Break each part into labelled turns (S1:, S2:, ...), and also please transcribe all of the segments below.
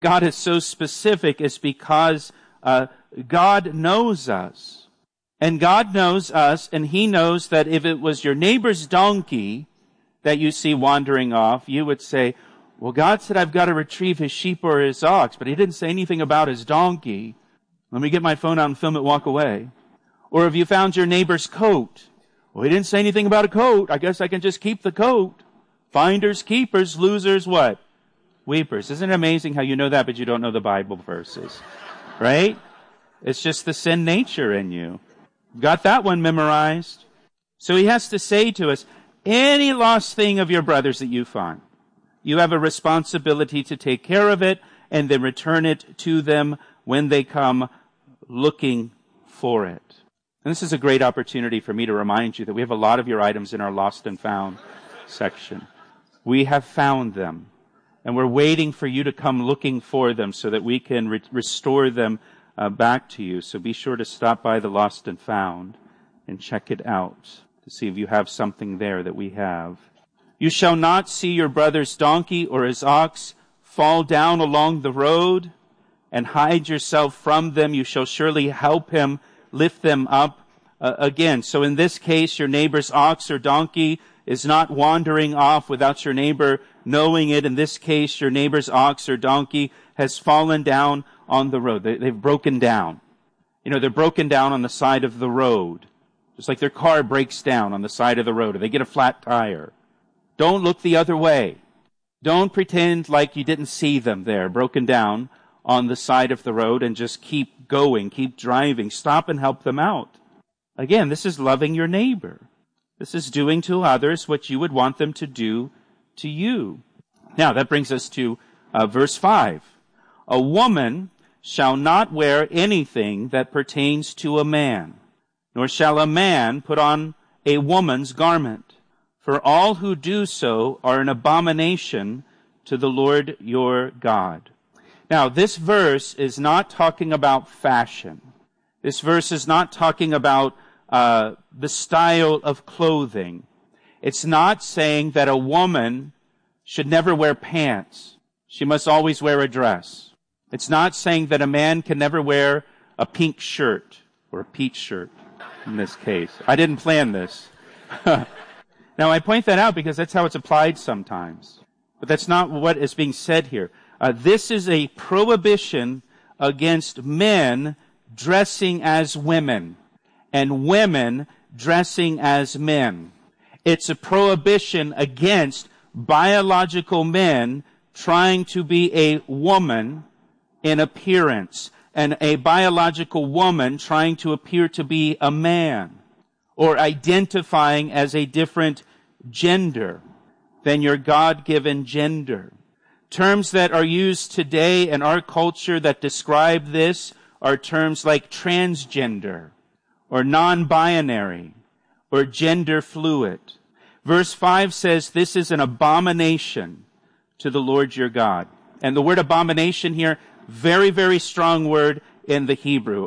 S1: God is so specific is because God knows us. And God knows us, and He knows that if it was your neighbor's donkey that you see wandering off, you would say, well, God said I've got to retrieve his sheep or his ox, but He didn't say anything about his donkey. Let me get my phone out and film it, walk away. Or if you found your neighbor's coat, well, He didn't say anything about a coat. I guess I can just keep the coat. Finders, keepers, losers, what? Weepers. Isn't it amazing how you know that, but you don't know the Bible verses? Right? It's just the sin nature in you. Got that one memorized. So He has to say to us, any lost thing of your brother's that you find, you have a responsibility to take care of it and then return it to them when they come looking for it. And this is a great opportunity for me to remind you that we have a lot of your items in our lost and found section. We have found them, and we're waiting for you to come looking for them so that we can restore them back to you. So be sure to stop by the lost and found and check it out to see if you have something there that we have. You shall not see your brother's donkey or his ox fall down along the road and hide yourself from them. You shall surely help him lift them up again. So in this case, your neighbor's ox or donkey is not wandering off without your neighbor knowing it. In this case, your neighbor's ox or donkey has fallen down on the road. They've broken down. They're broken down on the side of the road. Just like their car breaks down on the side of the road or they get a flat tire. Don't look the other way. Don't pretend like you didn't see them there, broken down on the side of the road, and just keep going, keep driving. Stop and help them out. Again, this is loving your neighbor. This is doing to others what you would want them to do to you. Now, that brings us to verse 5. A woman shall not wear anything that pertains to a man, nor shall a man put on a woman's garment. For all who do so are an abomination to the Lord your God. Now, this verse is not talking about fashion. This verse is not talking about the style of clothing. It's not saying that a woman should never wear pants. She must always wear a dress. It's not saying that a man can never wear a pink shirt or a peach shirt in this case. I didn't plan this. Now, I point that out because that's how it's applied sometimes. But that's not what is being said here. This is a prohibition against men dressing as women and women dressing as men. It's a prohibition against biological men trying to be a woman in appearance and a biological woman trying to appear to be a man, or identifying as a different gender than your God-given gender. Terms that are used today in our culture that describe this are terms like transgender, or non-binary, or gender fluid. Verse 5 says this is an abomination to the Lord your God. And the word abomination here, very, very strong word in the Hebrew.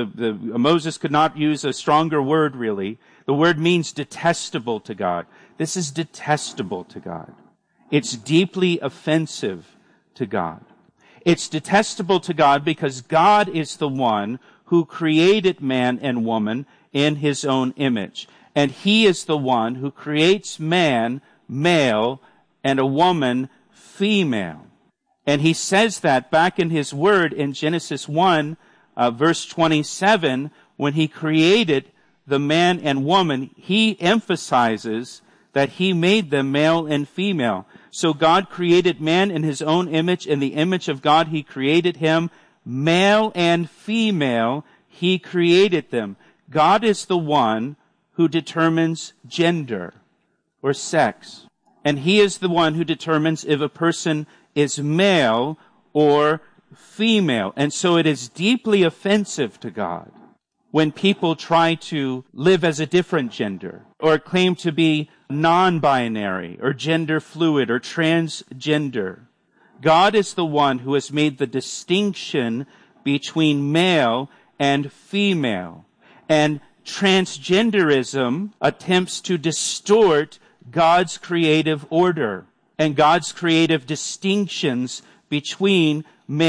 S1: Moses could not use a stronger word, really. The word means detestable to God. This is detestable to God. It's deeply offensive to God. It's detestable to God because God is the one who created man and woman in His own image. And He is the one who creates man male and a woman female. And He says that back in His word in Genesis 1, verse 27, when He created the man and woman, He emphasizes that He made them male and female. So God created man in His own image. In the image of God, He created him. Male and female, He created them. God is the one who determines gender or sex. And He is the one who determines if a person is male or female. And so it is deeply offensive to God when people try to live as a different gender or claim to be non-binary or gender fluid or transgender. God is the one who has made the distinction between male and female. And transgenderism attempts to distort God's creative order and God's creative distinctions between